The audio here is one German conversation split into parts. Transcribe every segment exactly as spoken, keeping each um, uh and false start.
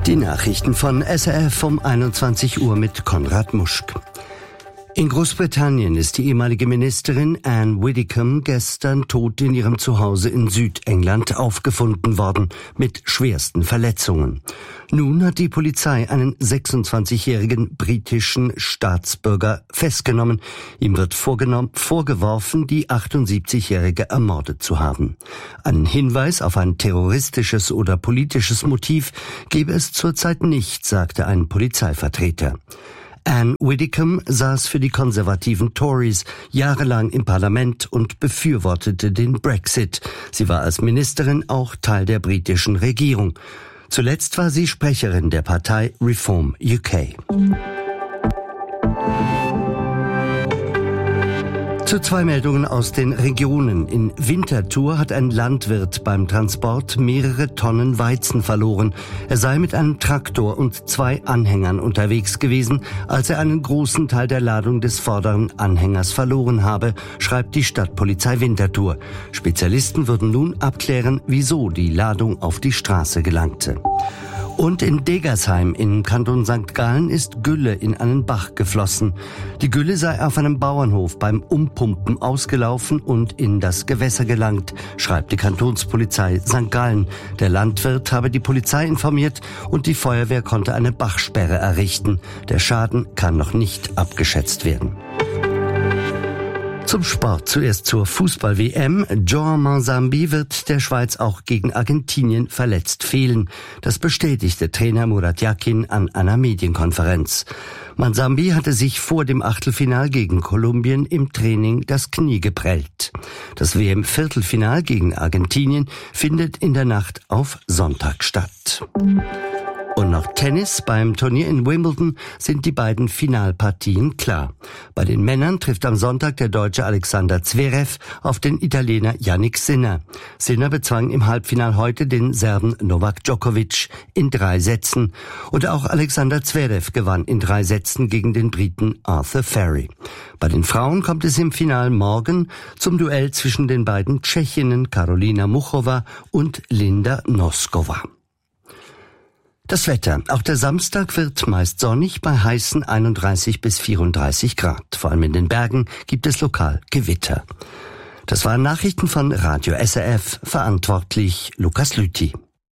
Die Nachrichten von S R F um einundzwanzig Uhr mit Konrad Muschk. In Großbritannien ist die ehemalige Ministerin Anne Widdecombe gestern tot in ihrem Zuhause in Südengland aufgefunden worden, mit schwersten Verletzungen. Nun hat die Polizei einen sechsundzwanzigjährigen britischen Staatsbürger festgenommen. Ihm wird vorgenommen, vorgeworfen, die achtundsiebzigjährige ermordet zu haben. Einen Hinweis auf ein terroristisches oder politisches Motiv gebe es zurzeit nicht, sagte ein Polizeivertreter. Anne Widdecombe saß für die konservativen Tories jahrelang im Parlament und befürwortete den Brexit. Sie war als Ministerin auch Teil der britischen Regierung. Zuletzt war sie Sprecherin der Partei Reform U K. Zu zwei Meldungen aus den Regionen. In Winterthur hat ein Landwirt beim Transport mehrere Tonnen Weizen verloren. Er sei mit einem Traktor und zwei Anhängern unterwegs gewesen, als er einen großen Teil der Ladung des vorderen Anhängers verloren habe, schreibt die Stadtpolizei Winterthur. Spezialisten würden nun abklären, wieso die Ladung auf die Straße gelangte. Und in Degersheim im Kanton Sankt Gallen ist Gülle in einen Bach geflossen. Die Gülle sei auf einem Bauernhof beim Umpumpen ausgelaufen und in das Gewässer gelangt, schreibt die Kantonspolizei Sankt Gallen. Der Landwirt habe die Polizei informiert und die Feuerwehr konnte eine Bachsperre errichten. Der Schaden kann noch nicht abgeschätzt werden. Zum Sport. Zuerst zur Fußball-W M. Jean Manzambi wird der Schweiz auch gegen Argentinien verletzt fehlen. Das bestätigte Trainer Murat Yakin an einer Medienkonferenz. Manzambi hatte sich vor dem Achtelfinal gegen Kolumbien im Training das Knie geprellt. Das W M-Viertelfinal gegen Argentinien findet in der Nacht auf Sonntag statt. Und noch Tennis. Beim Turnier in Wimbledon sind die beiden Finalpartien klar. Bei den Männern trifft am Sonntag der Deutsche Alexander Zverev auf den Italiener Jannik Sinner. Sinner bezwang im Halbfinal heute den Serben Novak Djokovic in drei Sätzen. Und auch Alexander Zverev gewann in drei Sätzen gegen den Briten Arthur Ferry. Bei den Frauen kommt es im Finale morgen zum Duell zwischen den beiden Tschechinnen Karolina Muchova und Linda Noskova. Das Wetter. Auch der Samstag wird meist sonnig bei heißen einunddreißig bis vierunddreißig Grad. Vor allem in den Bergen gibt es lokal Gewitter. Das waren Nachrichten von Radio S R F, verantwortlich Lukas Lüthi.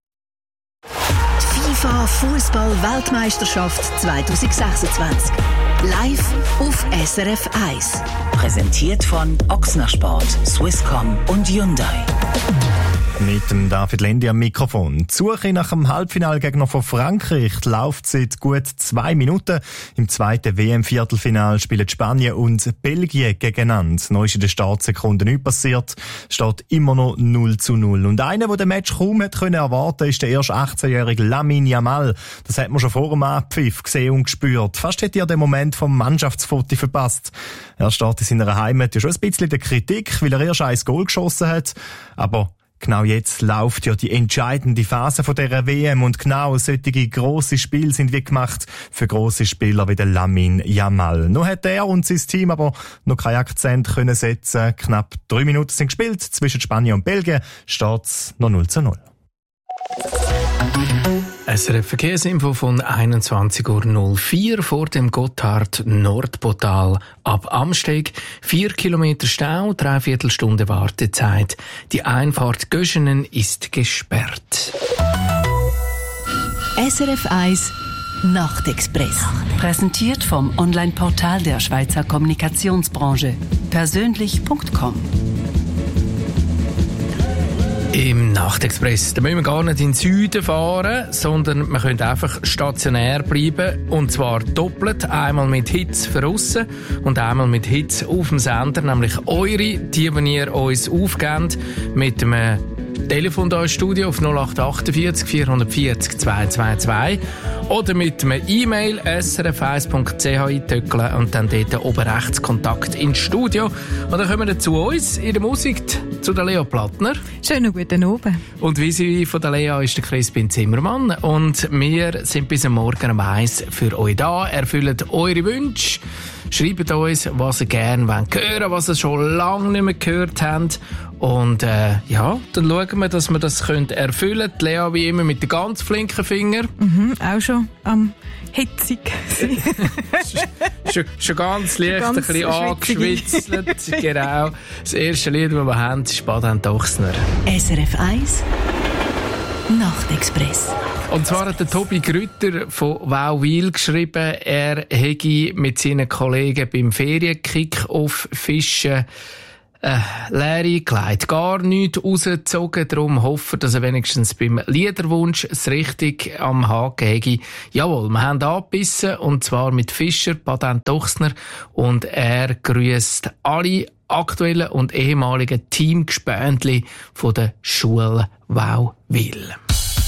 FIFA Fußball-Weltmeisterschaft zwanzig sechsundzwanzig. Live auf S R F eins. Präsentiert von Ochsner Sport, Swisscom und Hyundai. Mit dem David Lendi am Mikrofon. Die Suche nach dem Halbfinalgegner von Frankreich läuft seit gut zwei Minuten. Im zweiten W M-Viertelfinal spielen Spanien und Belgien gegeneinander. Neu ist in der Startsekunde nichts passiert. Steht immer noch null zu null. Und einer, der den Match kaum hat können erwarten, ist der erst achtzehnjährige Lamine Yamal. Das hat man schon vor dem Abpfiff gesehen und gespürt. Fast hätte er den Moment vom Mannschaftsfoto verpasst. Er steht in seiner Heimat ja schon ein bisschen in der Kritik, weil er erst ein Goal geschossen hat. Aber genau jetzt läuft ja die entscheidende Phase von dieser W M und genau solche grosse Spiele sind wie gemacht für grosse Spieler wie der Lamine Yamal. Noch hat er und sein Team aber noch keinen Akzent können setzen. Knapp drei Minuten sind gespielt. Zwischen Spanien und Belgien steht's noch null zu null. S R F Verkehrsinfo von einundzwanzig Uhr null vier vor dem Gotthard-Nordportal ab Amsteg. Vier Kilometer Stau, dreiviertel Stunde Wartezeit. Die Einfahrt Göschenen ist gesperrt. S R F eins Nachtexpress. Präsentiert vom Online-Portal der Schweizer Kommunikationsbranche. persönlich punkt com. Im Nachtexpress, da müssen wir gar nicht in den Süden fahren, sondern wir können einfach stationär bleiben. Und zwar doppelt. Einmal mit Hits für aussen und einmal mit Hits auf dem Sender, nämlich eure, die, die ihr uns aufgebt, mit einem Telefon hier im Studio auf null acht achtundvierzig vierhundertvierzig zweihundertzweiundzwanzig oder mit einem E-Mail s r f eins punkt c h eintöckeln und dann dort oben rechts Kontakt ins Studio. Und dann kommen wir zu uns in der Musik, zu der Lea Plattner. Schönen guten Abend. Und wie sie von der Lea ist der Crispin Zimmermann. Und wir sind bis am Morgen um eins für euch da, erfüllen eure Wünsche. Schreibt uns, was ihr gerne hören wollt, was ihr schon lange nicht mehr gehört habt. Und äh, ja, dann schauen wir, dass wir das erfüllen können. Lea wie immer mit den ganz flinken Fingern. Mhm, auch schon am hitzig. schon, schon ganz leicht, ganz ein bisschen angeschwitzelt. Genau. Das erste Lied, das wir haben, ist Badent Ochsner. S R F eins Nachtexpress. Und zwar hat der Tobi Grütter von Wauwil geschrieben, er hätte mit seinen Kollegen beim Ferienkick auf Fischen äh, leere Kleid gar nichts rausgezogen. Darum hoffen, dass er wenigstens beim Liederwunsch es richtig am Haken hätte. Jawohl, wir haben angebissen, und zwar mit Fischer, Badent Ochsner, und er grüßt alle aktuellen und ehemaligen Teamgespöntli von der Schule Wauwil.